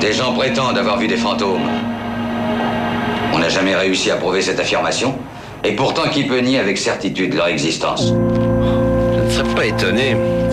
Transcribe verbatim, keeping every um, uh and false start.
Des gens prétendent avoir vu des fantômes. On n'a jamais réussi à prouver cette affirmation. Et pourtant, qui peut nier avec certitude leur existence? Je ne serais pas étonné.